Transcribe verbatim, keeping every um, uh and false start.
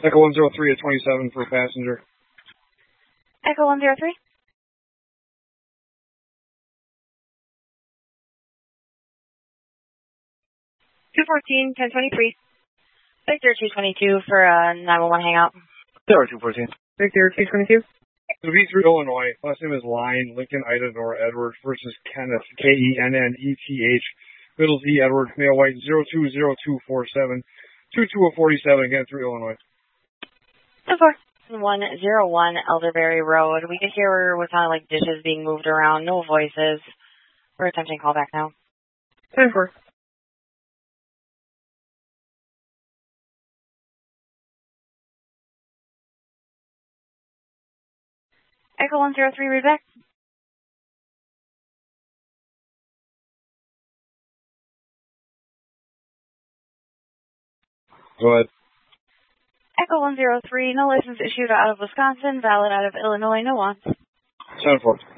Echo one zero three at twenty-seven for a passenger. Echo one zero three. two fourteen, ten twenty-three. Victor two twenty-two for a nine one one hangout. Zero two fourteen. Victor two twenty-two. The V three Illinois. Last name is Line, Lincoln, Ida, Nora, Edward. First is Kenneth, K E N N E T H. Middle's E, Edward. Male white, zero two zero two four seven. two two forty-seven, again, through Illinois. ten four. one zero one Elderberry Road. We could hear what sounded like dishes being moved around. No voices. We're attempting callback now. ten four. Echo one zero three, read back. Go ahead. Echo one zero three, no license issued out of Wisconsin, valid out of Illinois, no wants. ten four.